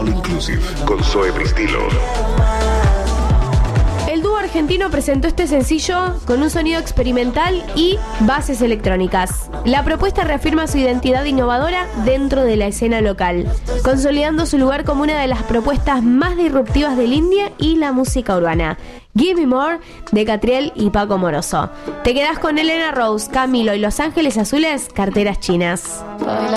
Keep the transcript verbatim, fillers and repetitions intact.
All Inclusive con Zoe Pristilo. El dúo argentino presentó este sencillo con un sonido experimental y bases electrónicas. La propuesta reafirma su identidad innovadora dentro de la escena local, consolidando su lugar como una de las propuestas más disruptivas del indie y la música urbana. Give Me More, de Catriel y Paco Moroso. Te quedás con Elena Rose, Camilo y Los Ángeles Azules, Carteras Chinas.